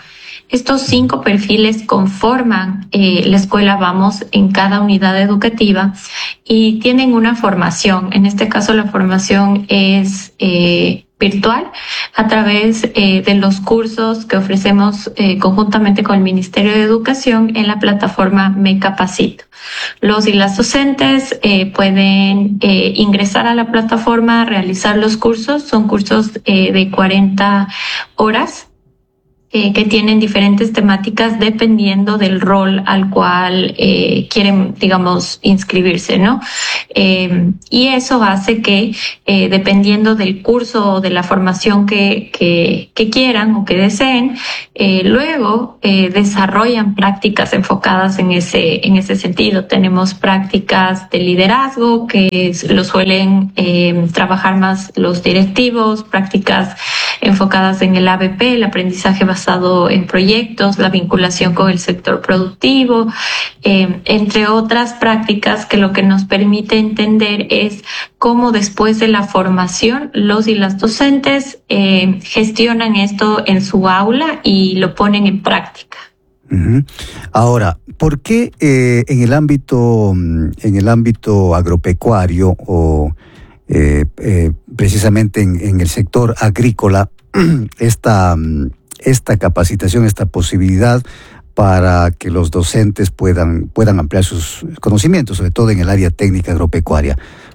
Estos cinco perfiles conforman eh, la escuela Vamos en cada unidad educativa y tienen una formación. En este caso, la formación es eh, virtual a través eh, de los cursos que ofrecemos eh, conjuntamente con el Ministerio de Educación en la plataforma Me Capacito. Los y las docentes eh, pueden eh, ingresar a la plataforma, realizar los cursos. Son cursos eh, de cuarenta horas. Eh, que tienen diferentes temáticas dependiendo del rol al cual eh, quieren, digamos, inscribirse, ¿no? Eh, y eso hace que, eh, dependiendo del curso o de la formación que, que, que quieran o que deseen, eh, luego eh, desarrollan prácticas enfocadas en ese, en ese sentido. Tenemos prácticas de liderazgo que lo suelen eh, trabajar más los directivos, prácticas enfocadas en el A B P, el aprendizaje basado en proyectos, la vinculación con el sector productivo, eh, entre otras prácticas que lo que nos permite entender es cómo después de la formación los y las docentes eh, gestionan esto en su aula y lo ponen en práctica. Uh-huh. Ahora, ¿por qué eh, en el ámbito en el ámbito agropecuario o Eh, eh, precisamente en, en el sector agrícola, esta, esta capacitación, esta posibilidad para que los docentes puedan, puedan ampliar sus conocimientos, sobre todo en el área técnica agropecuaria?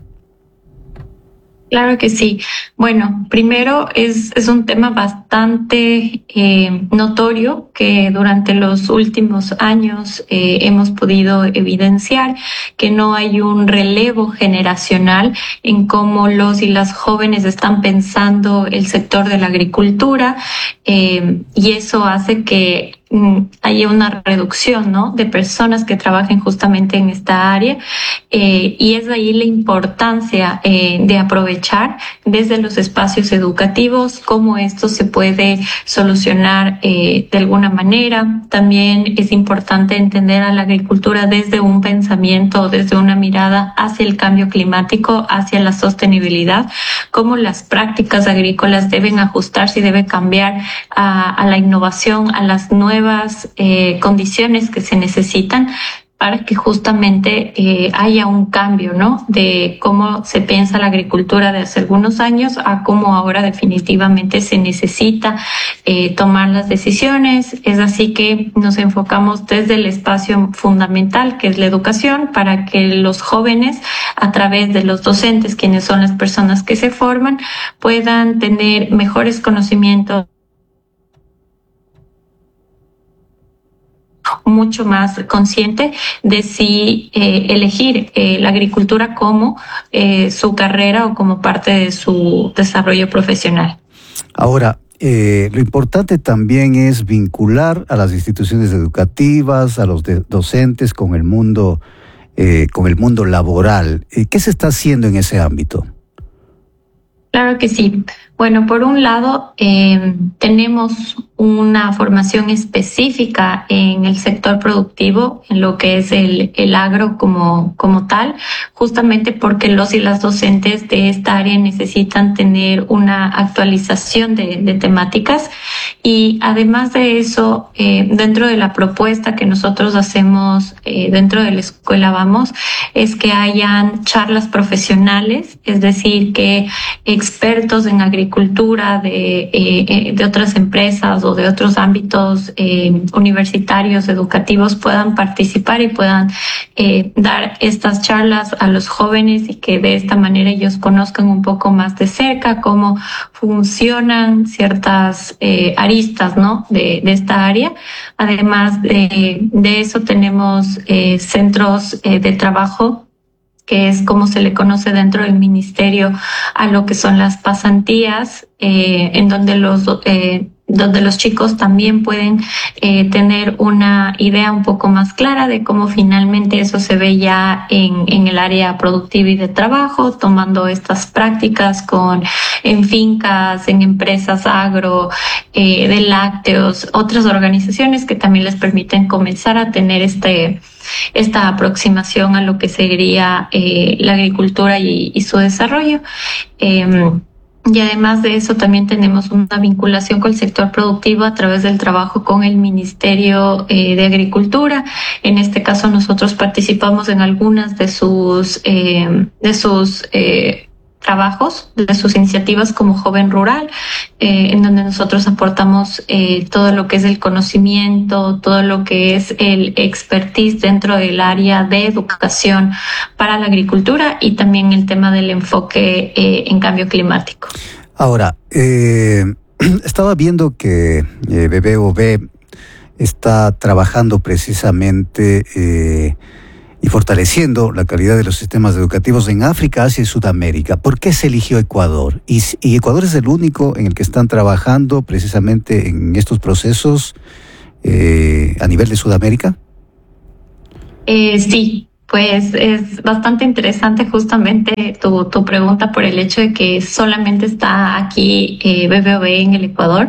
Claro que sí. Bueno, primero es, es un tema bastante eh, notorio que durante los últimos años eh, hemos podido evidenciar que no hay un relevo generacional en cómo los y las jóvenes están pensando el sector de la agricultura eh, y eso hace que haya una reducción, ¿no?, de personas que trabajen justamente en esta área eh, y es de ahí la importancia eh, de aprovechar desde los espacios educativos cómo esto se puede solucionar eh, de alguna manera. También es importante entender a la agricultura desde un pensamiento, desde una mirada hacia el cambio climático, hacia la sostenibilidad, cómo las prácticas agrícolas deben ajustarse y deben cambiar a, a la innovación, a las nuevas nuevas eh, condiciones que se necesitan para que justamente eh, haya un cambio, ¿no?, de cómo se piensa la agricultura de hace algunos años a cómo ahora definitivamente se necesita eh, tomar las decisiones. Es así que nos enfocamos desde el espacio fundamental, que es la educación, para que los jóvenes, a través de los docentes, quienes son las personas que se forman, puedan tener mejores conocimientos, mucho más consciente de si eh, elegir eh, la agricultura como eh, su carrera o como parte de su desarrollo profesional. Ahora, eh, lo importante también es vincular a las instituciones educativas, a los de- docentes con el mundo, eh, con el mundo laboral. ¿Qué se está haciendo en ese ámbito? Claro que sí. Bueno, por un lado, eh, tenemos una formación específica en el sector productivo, en lo que es el, el agro como, como tal, justamente porque los y las docentes de esta área necesitan tener una actualización de, de temáticas. Y además de eso, eh, dentro de la propuesta que nosotros hacemos eh, dentro de la escuela Vamos, es que hayan charlas profesionales, es decir, que expertos en agricultura de, eh, de otras empresas o de otros ámbitos eh, universitarios, educativos, puedan participar y puedan eh, dar estas charlas a los jóvenes y que de esta manera ellos conozcan un poco más de cerca cómo funcionan ciertas eh, aristas, ¿no?, de, de esta área. Además de, de eso, tenemos eh, centros eh, de trabajo, que es como se le conoce dentro del ministerio a lo que son las pasantías, eh, en donde los eh, donde los chicos también pueden eh, tener una idea un poco más clara de cómo finalmente eso se ve ya en, en el área productiva y de trabajo, tomando estas prácticas con en fincas, en empresas agro, eh, de lácteos, otras organizaciones que también les permiten comenzar a tener este esta aproximación a lo que sería eh, la agricultura y, y su desarrollo. Eh, Y además de eso también tenemos una vinculación con el sector productivo a través del trabajo con el Ministerio eh, de Agricultura. En este caso nosotros participamos en algunas de sus eh, de sus eh, trabajos, de sus iniciativas como Joven Rural, eh, en donde nosotros aportamos eh, todo lo que es el conocimiento, todo lo que es el expertise dentro del área de educación para la agricultura y también el tema del enfoque eh, en cambio climático. Ahora, eh, estaba viendo que eh, B B O B está trabajando precisamente eh, y fortaleciendo la calidad de los sistemas educativos en África, Asia y Sudamérica. ¿Por qué se eligió Ecuador? ¿Y, y Ecuador es el único en el que están trabajando precisamente en estos procesos eh, a nivel de Sudamérica? Eh, sí, pues es bastante interesante justamente tu, tu pregunta por el hecho de que solamente está aquí eh, B B O B en el Ecuador.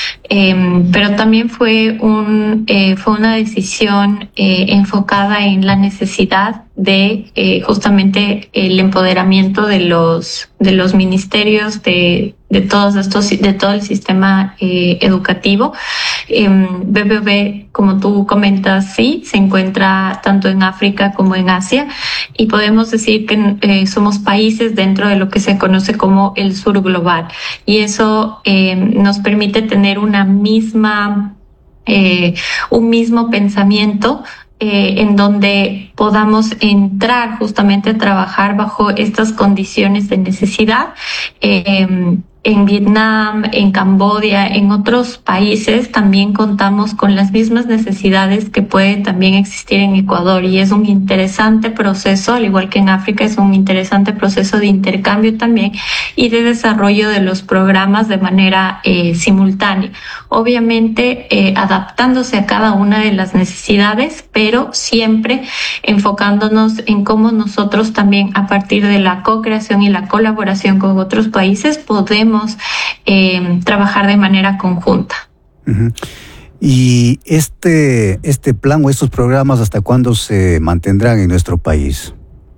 Eh, pero también fue un eh, fue una decisión eh, enfocada en la necesidad de eh, justamente el empoderamiento de los de los ministerios de de todos estos de todo el sistema eh, educativo. Eh, B B O B, como tú comentas, sí se encuentra tanto en África como en Asia y podemos decir que eh, somos países dentro de lo que se conoce como el sur global y eso eh, nos permite tener una misma, eh, un mismo pensamiento eh, en donde podamos entrar justamente a trabajar bajo estas condiciones de necesidad. Eh, En Vietnam, en Camboya, en otros países también contamos con las mismas necesidades que pueden también existir en Ecuador y es un interesante proceso, al igual que en África, es un interesante proceso de intercambio también y de desarrollo de los programas de manera eh, simultánea. Obviamente eh, adaptándose a cada una de las necesidades, pero siempre enfocándonos en cómo nosotros también a partir de la co-creación y la colaboración con otros países podemos Eh, trabajar de manera conjunta. Uh-huh. Y este, este plan o estos programas, ¿hasta cuándo se mantendrán en nuestro país?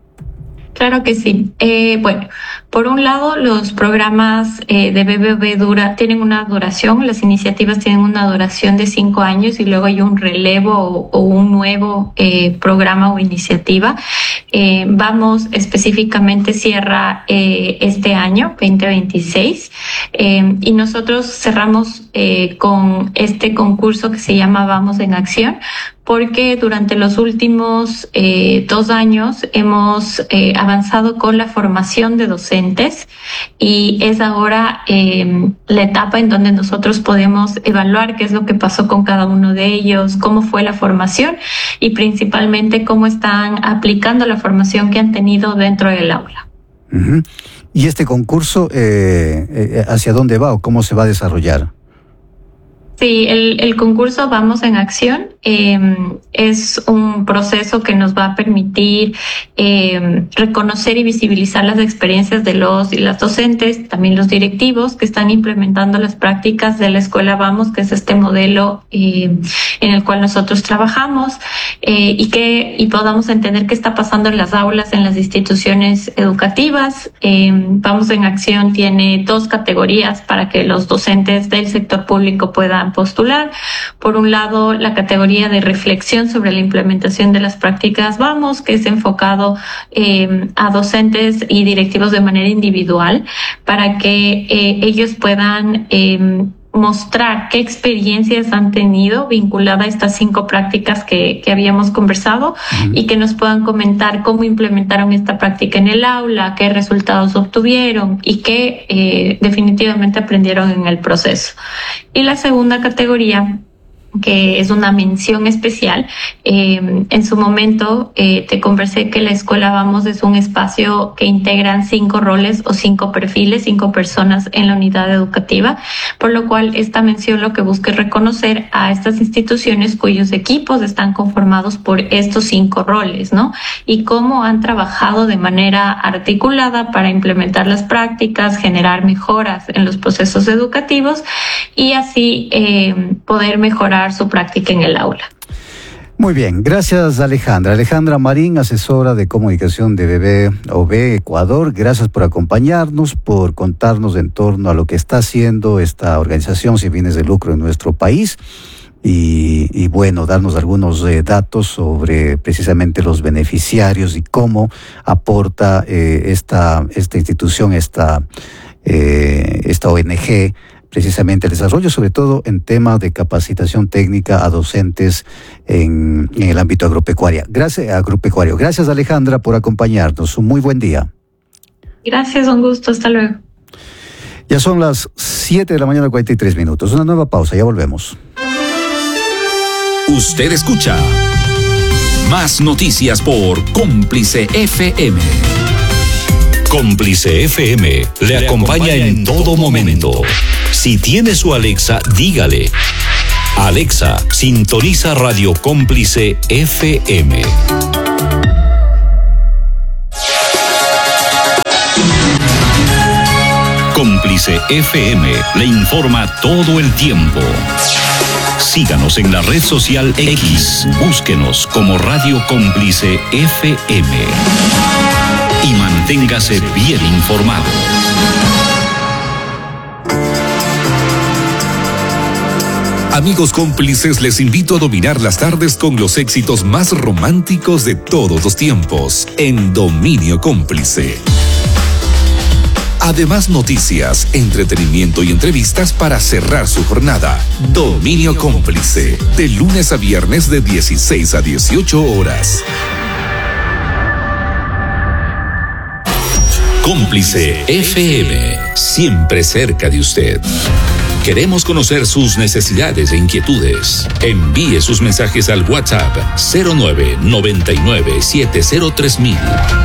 Claro que sí. Eh, bueno, por un lado, los programas eh, de B B O B dura, tienen una duración, las iniciativas tienen una duración de cinco años y luego hay un relevo o, o un nuevo eh, programa o iniciativa. Eh, vamos, específicamente cierra eh, este año, veinte veintiséis, eh, y nosotros cerramos eh, con este concurso que se llama Vamos en Acción, porque durante los últimos eh, dos años hemos eh, avanzado con la formación de docentes y es ahora eh, la etapa en donde nosotros podemos evaluar qué es lo que pasó con cada uno de ellos, cómo fue la formación y principalmente cómo están aplicando la formación que han tenido dentro del aula. Uh-huh. ¿Y este concurso eh, eh, hacia dónde va o cómo se va a desarrollar? Sí, el, el concurso Vamos en Acción eh, es un proceso que nos va a permitir eh, reconocer y visibilizar las experiencias de los y las docentes, también los directivos que están implementando las prácticas de la Escuela Vamos, que es este modelo eh, en el cual nosotros trabajamos eh, y que y podamos entender qué está pasando en las aulas, en las instituciones educativas. Eh, Vamos en Acción tiene dos categorías para que los docentes del sector público puedan postular. Por un lado, la categoría de reflexión sobre la implementación de las prácticas Vamos, que es enfocado eh, a docentes y directivos de manera individual para que eh, ellos puedan eh, mostrar qué experiencias han tenido vinculada a estas cinco prácticas que, que habíamos conversado uh-huh. y que nos puedan comentar cómo implementaron esta práctica en el aula, qué resultados obtuvieron y qué eh, definitivamente aprendieron en el proceso. Y la segunda categoría, que es una mención especial. Eh, en su momento eh, te conversé que la Escuela Vamos es un espacio que integran cinco roles o cinco perfiles, cinco personas en la unidad educativa, por lo cual esta mención lo que busca es reconocer a estas instituciones cuyos equipos están conformados por estos cinco roles, ¿no? Y cómo han trabajado de manera articulada para implementar las prácticas, generar mejoras en los procesos educativos y así eh, poder mejorar su práctica en el aula. Muy bien, gracias Alejandra. Alejandra Marín, asesora de comunicación de B B O B Ecuador, gracias por acompañarnos, por contarnos en torno a lo que está haciendo esta organización sin fines de lucro en nuestro país y, y bueno, darnos algunos eh, datos sobre precisamente los beneficiarios y cómo aporta eh, esta, esta institución, esta, eh, esta O N G, precisamente el desarrollo, sobre todo en temas de capacitación técnica a docentes en, en el ámbito agropecuario. Gracias, agropecuario. Gracias, Alejandra, por acompañarnos. Un muy buen día. Gracias, un gusto. Hasta luego. Ya son las siete de la mañana, cuarenta y tres minutos. Una nueva pausa, ya volvemos. Usted escucha más noticias por Cómplice F M. Cómplice F M le acompaña en todo momento. Si tiene su Alexa, dígale: Alexa, sintoniza Radio Cómplice F M. Cómplice F M le informa todo el tiempo. Síganos en la red social X, búsquenos como Radio Cómplice F M. Y manténgase bien informado. Amigos cómplices, les invito a dominar las tardes con los éxitos más románticos de todos los tiempos en Dominio Cómplice. Además, noticias, entretenimiento y entrevistas para cerrar su jornada. Dominio Cómplice, de lunes a viernes de dieciséis a dieciocho horas. Cómplice F M, siempre cerca de usted. Queremos conocer sus necesidades e inquietudes. Envíe sus mensajes al WhatsApp cero nueve noventa y nueve setenta tres mil.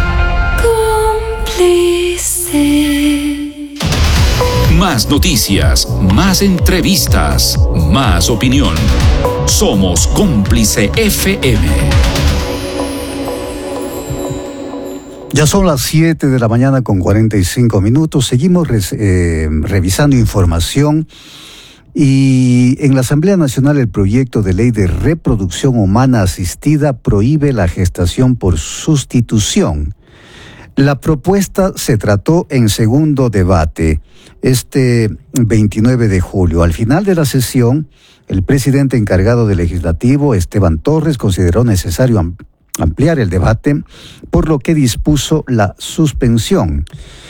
Cómplice. Más noticias, más entrevistas, más opinión. Somos Cómplice F M. Ya son las siete de la mañana con cuarenta y cinco minutos. Seguimos res, eh, revisando información y en la Asamblea Nacional el proyecto de ley de reproducción humana asistida prohíbe la gestación por sustitución. La propuesta se trató en segundo debate este veintinueve de julio. Al final de la sesión, el presidente encargado del Legislativo, Esteban Torres, consideró necesario ampliar ampliar el debate, por lo que dispuso la suspensión.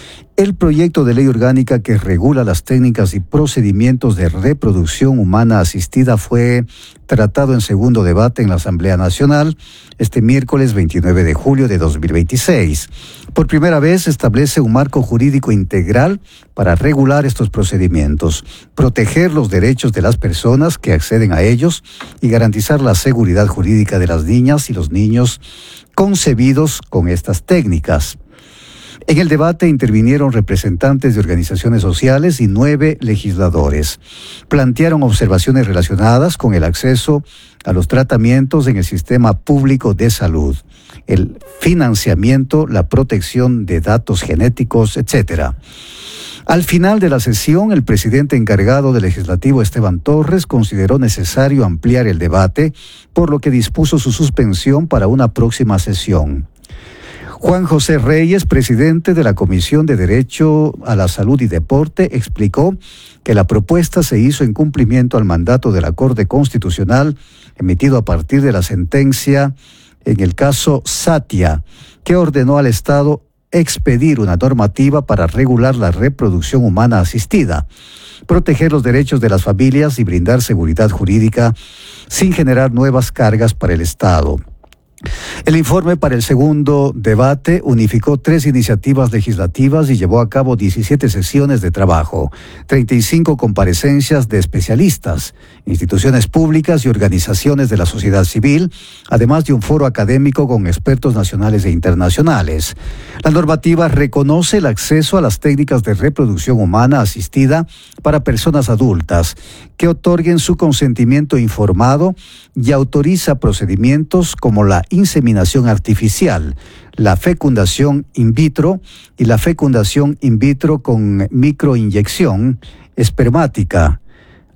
El proyecto de ley orgánica que regula las técnicas y procedimientos de reproducción humana asistida fue tratado en segundo debate en la Asamblea Nacional este miércoles veintinueve de julio de dos mil veintiséis. Por primera vez establece un marco jurídico integral para regular estos procedimientos, proteger los derechos de las personas que acceden a ellos y garantizar la seguridad jurídica de las niñas y los niños concebidos con estas técnicas. En el debate intervinieron representantes de organizaciones sociales y nueve legisladores. Plantearon observaciones relacionadas con el acceso a los tratamientos en el sistema público de salud, el financiamiento, la protección de datos genéticos, etcétera. Al final de la sesión, el presidente encargado del Legislativo, Esteban Torres, consideró necesario ampliar el debate, por lo que dispuso su suspensión para una próxima sesión. Juan José Reyes, presidente de la Comisión de Derecho a la Salud y Deporte, explicó que la propuesta se hizo en cumplimiento al mandato de la Corte Constitucional emitido a partir de la sentencia en el caso Satia, que ordenó al Estado expedir una normativa para regular la reproducción humana asistida, proteger los derechos de las familias y brindar seguridad jurídica sin generar nuevas cargas para el Estado. El informe para el segundo debate unificó tres iniciativas legislativas y llevó a cabo diecisiete sesiones de trabajo, treinta y cinco comparecencias de especialistas, instituciones públicas y organizaciones de la sociedad civil, además de un foro académico con expertos nacionales e internacionales. La normativa reconoce el acceso a las técnicas de reproducción humana asistida para personas adultas que otorguen su consentimiento informado y autoriza procedimientos como la inseminación artificial, la fecundación in vitro y la fecundación in vitro con microinyección espermática,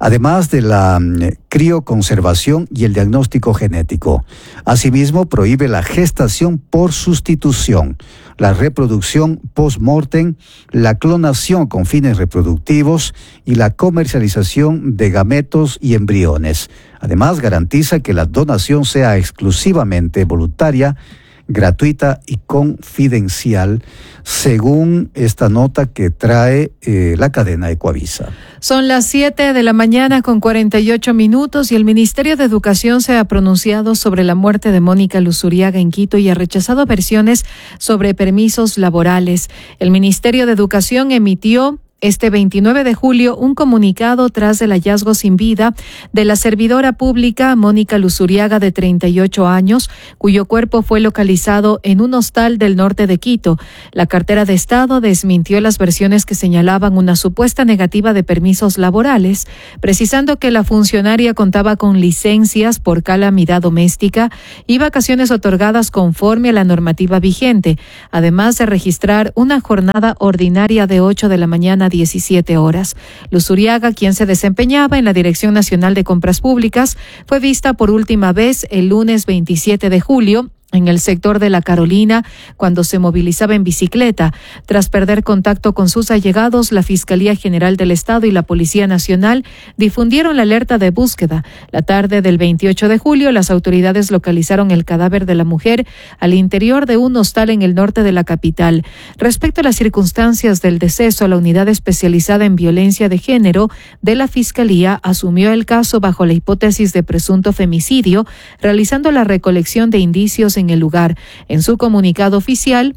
además de la eh, crioconservación y el diagnóstico genético. Asimismo, prohíbe la gestación por sustitución, la reproducción post-mortem, la clonación con fines reproductivos y la comercialización de gametos y embriones. Además, garantiza que la donación sea exclusivamente voluntaria, gratuita y confidencial, según esta nota que trae eh, la cadena Ecuavisa. Son las siete de la mañana con cuarenta y ocho minutos y el Ministerio de Educación se ha pronunciado sobre la muerte de Mónica Luzuriaga en Quito y ha rechazado versiones sobre permisos laborales. El Ministerio de Educación emitió este veintinueve de julio un comunicado tras el hallazgo sin vida de la servidora pública Mónica Luzuriaga, de treinta y ocho años, cuyo cuerpo fue localizado en un hostal del norte de Quito. La cartera de Estado desmintió las versiones que señalaban una supuesta negativa de permisos laborales, precisando que la funcionaria contaba con licencias por calamidad doméstica y vacaciones otorgadas conforme a la normativa vigente, además de registrar una jornada ordinaria de ocho de la mañana a diecisiete horas. Luzuriaga, quien se desempeñaba en la Dirección Nacional de Compras Públicas, fue vista por última vez el lunes veintisiete de julio en el sector de La Carolina, cuando se movilizaba en bicicleta. Tras perder contacto con sus allegados, la Fiscalía General del Estado y la Policía Nacional difundieron la alerta de búsqueda. La tarde del veintiocho de julio, las autoridades localizaron el cadáver de la mujer al interior de un hostal en el norte de la capital. Respecto a las circunstancias del deceso, la unidad especializada en violencia de género de la Fiscalía asumió el caso bajo la hipótesis de presunto femicidio, realizando la recolección de indicios en el lugar. En su comunicado oficial,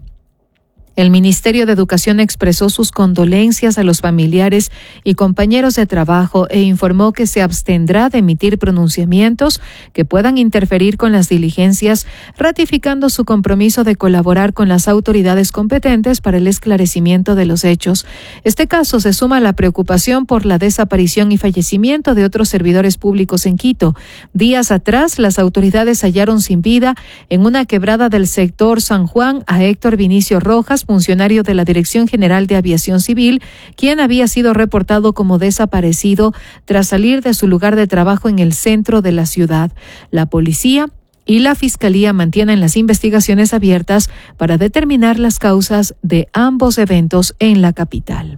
el Ministerio de Educación expresó sus condolencias a los familiares y compañeros de trabajo e informó que se abstendrá de emitir pronunciamientos que puedan interferir con las diligencias, ratificando su compromiso de colaborar con las autoridades competentes para el esclarecimiento de los hechos. Este caso se suma a la preocupación por la desaparición y fallecimiento de otros servidores públicos en Quito. Días atrás, las autoridades hallaron sin vida en una quebrada del sector San Juan a Héctor Vinicio Rojas, funcionario de la Dirección General de Aviación Civil, quien había sido reportado como desaparecido tras salir de su lugar de trabajo en el centro de la ciudad. La policía y la Fiscalía mantienen las investigaciones abiertas para determinar las causas de ambos eventos en la capital.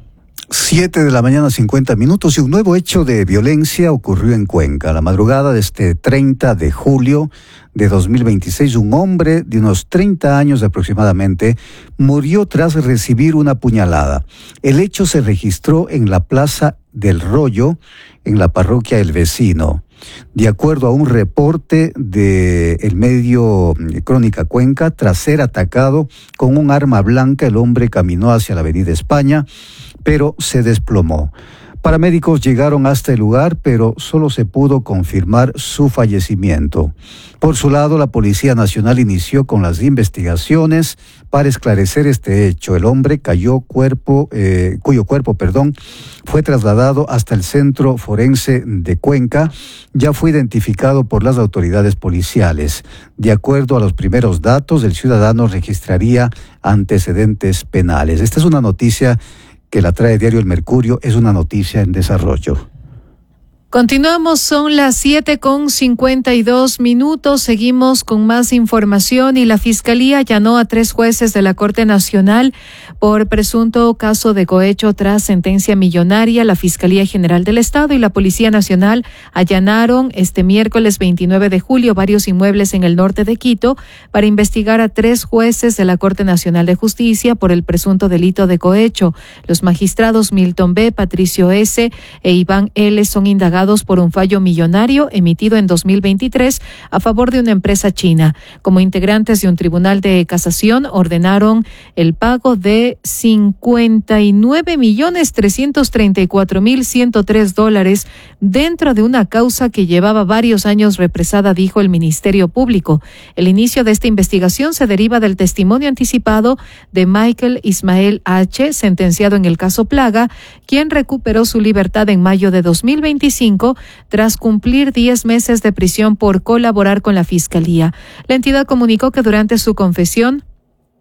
Siete de la mañana, cincuenta minutos, y un nuevo hecho de violencia ocurrió en Cuenca. La madrugada de este treinta de julio de dos mil veintiséis, un hombre de unos treinta años aproximadamente murió tras recibir una puñalada. El hecho se registró en la Plaza del Rollo, en la parroquia El Vecino. De acuerdo a un reporte de el medio Crónica Cuenca, tras ser atacado con un arma blanca, el hombre caminó hacia la Avenida España, pero se desplomó. Paramédicos llegaron hasta el lugar, pero solo se pudo confirmar su fallecimiento. Por su lado, la Policía Nacional inició con las investigaciones para esclarecer este hecho. El hombre cayó cuerpo, eh, cuyo cuerpo, perdón, fue trasladado hasta el Centro Forense de Cuenca. Ya fue identificado por las autoridades policiales. De acuerdo a los primeros datos, el ciudadano registraría antecedentes penales. Esta es una noticia que la trae Diario El Mercurio, es una noticia en desarrollo. Continuamos, son las siete con cincuenta y dos minutos, seguimos con más información y la Fiscalía allanó a tres jueces de la Corte Nacional por presunto caso de cohecho tras sentencia millonaria. La Fiscalía General del Estado y la Policía Nacional allanaron este miércoles veintinueve de julio varios inmuebles en el norte de Quito para investigar a tres jueces de la Corte Nacional de Justicia por el presunto delito de cohecho. Los magistrados Milton B., Patricio S. e Iván L. son indagados por un fallo millonario emitido en dos mil veintitrés a favor de una empresa china. Como integrantes de un tribunal de casación, ordenaron el pago de cincuenta y nueve millones trescientos treinta y cuatro mil ciento tres dólares dentro de una causa que llevaba varios años represada, dijo el Ministerio Público. El inicio de esta investigación se deriva del testimonio anticipado de Michael Ismael H., sentenciado en el caso Plaga, quien recuperó su libertad en mayo de dos mil veinticinco tras cumplir diez meses de prisión por colaborar con la Fiscalía. La entidad comunicó que durante su confesión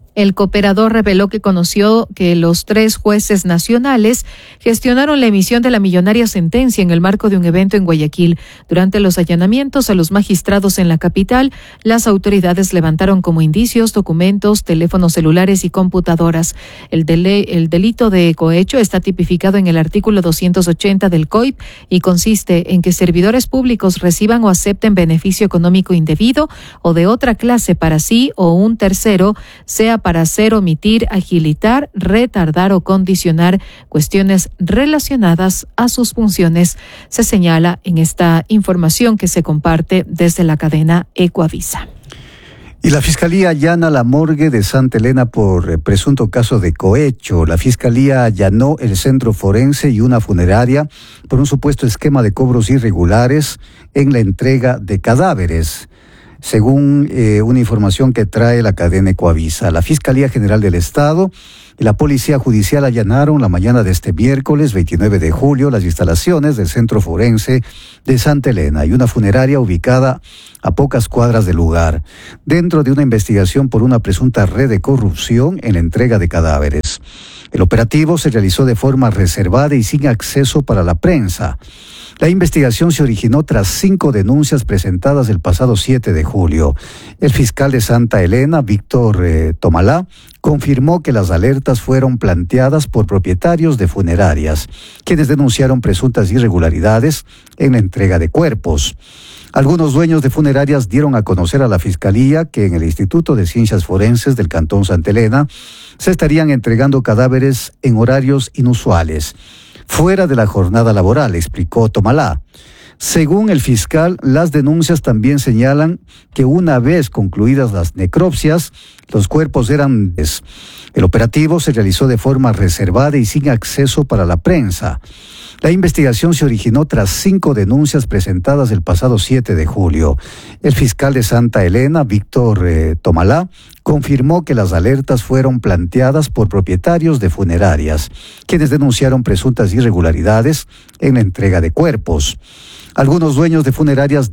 El cooperador reveló que conoció que los tres jueces nacionales gestionaron la emisión de la millonaria sentencia en el marco de un evento en Guayaquil. Durante los allanamientos a los magistrados en la capital, las autoridades levantaron como indicios documentos, teléfonos celulares y computadoras. El, dele- el delito de cohecho está tipificado en el artículo doscientos ochenta del C O I P y consiste en que servidores públicos reciban o acepten beneficio económico indebido o de otra clase para sí o un tercero, sea para hacer, omitir, agilitar, retardar o condicionar cuestiones relacionadas a sus funciones, se señala en esta información que se comparte desde la cadena Ecuavisa. Y la Fiscalía allana la morgue de Santa Elena por eh, presunto caso de cohecho. La Fiscalía allanó el centro forense y una funeraria por un supuesto esquema de cobros irregulares en la entrega de cadáveres. Según eh, una información que trae la cadena Ecuavisa, la Fiscalía General del Estado y la Policía Judicial allanaron la mañana de este miércoles veintinueve de julio las instalaciones del Centro Forense de Santa Elena y una funeraria ubicada a pocas cuadras del lugar, dentro de una investigación por una presunta red de corrupción en la entrega de cadáveres. El operativo se realizó de forma reservada y sin acceso para la prensa. La investigación se originó tras cinco denuncias presentadas el pasado siete de julio. El fiscal de Santa Elena, Víctor eh, Tomalá, confirmó que las alertas fueron planteadas por propietarios de funerarias, quienes denunciaron presuntas irregularidades en la entrega de cuerpos. Algunos dueños de funerarias dieron a conocer a la Fiscalía que en el Instituto de Ciencias Forenses del Cantón Santa Elena se estarían entregando cadáveres en horarios inusuales, fuera de la jornada laboral, explicó Tomalá. Según el fiscal, las denuncias también señalan que una vez concluidas las necropsias, los cuerpos eran... El operativo se realizó de forma reservada y sin acceso para la prensa. La investigación se originó tras cinco denuncias presentadas el pasado siete de julio. El fiscal de Santa Elena, Víctor eh, Tomalá, confirmó que las alertas fueron planteadas por propietarios de funerarias, quienes denunciaron presuntas irregularidades en la entrega de cuerpos. Algunos dueños de funerarias